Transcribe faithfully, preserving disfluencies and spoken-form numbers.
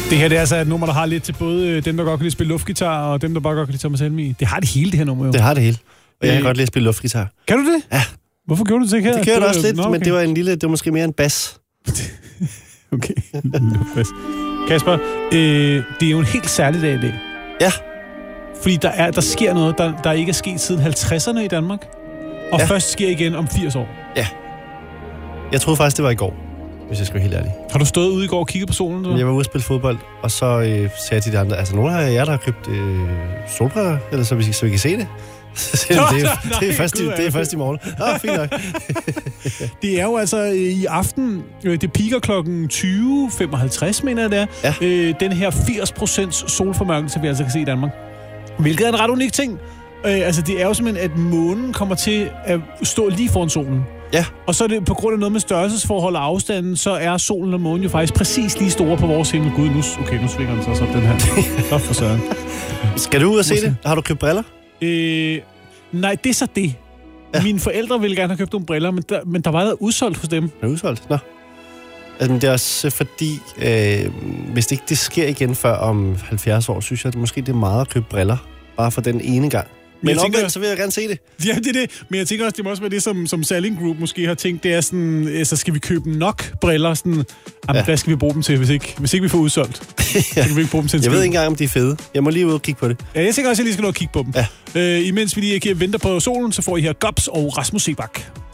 Det her det er altså et nummer, der har lidt til både dem, der godt kan lide at spille luftgitar, og dem, der bare godt kan lide Thomas Helmig. Det har det hele, det her nummer jo. Det har det hele. Og jeg kan godt lide at spille luftgitar. Kan du det? Ja. Hvorfor gjorde du det ikke her? Det gjorde jeg også lidt, Nå, okay. men det var en lille, det var måske mere en bas. Okay. Kasper, øh, det er jo en helt særlig dag i dag. Ja. Fordi der, er, der sker noget, der, der ikke er sket siden halvtredserne i Danmark. Og ja. først sker igen om firs år. Ja. Jeg troede faktisk, det var i går, hvis jeg skal være helt ærlig. Har du stået ude i går og kigget på solen? Så? Jeg var ude og spille fodbold, og så øh, sagde jeg til de andre, altså nogle af jer, der har købt øh, solbriller, eller så vi, så vi kan se det. det, er, det, er, det, er først i, det er først i morgen. Åh, fint nok. Det er jo altså i aften, det piker klokken tyve femoghalvtreds, mener jeg det er. Ja. Øh, den her firs procent solformørkelse, vi altså kan se i Danmark. Hvilket er en ret unik ting. Øh, altså det er jo simpelthen, at månen kommer til at stå lige foran solen. Ja. Og så er det på grund af noget med størrelsesforhold og afstanden, så er solen og månen jo faktisk præcis lige store på vores himmel. Gud, nu, okay, nu svinger den så op den her. Så for søren. Skal du ud og se det? Har du købt briller? Øh, nej, det er så det. Ja. Mine forældre ville gerne have købt nogle briller, men der, men der var noget udsolgt hos dem. Er det udsolgt? Nå. Altså, det er også fordi, øh, hvis det ikke det sker igen før om halvfjerds år, synes jeg, at måske det er meget at købe briller. Bare for den ene gang. Men, men omvendt, så vil jeg gerne se det. Ja, det er det. Men jeg tænker også, det må også være det, som, som Selling Group måske har tænkt, det er sådan, så skal vi købe nok briller? Sådan, jamen, ja. Hvad skal vi bruge dem til, hvis ikke, hvis ikke vi får udsolgt? ja. Så kan vi ikke bruge dem til en Jeg ved ikke engang, om de er fede. Jeg må lige ud og kigge på det. Ja, jeg tænker også, at jeg lige skal nå at kigge på dem. Ja. Øh, imens vi lige venter på solen, så får I her Gobs og Rasmus Sebak.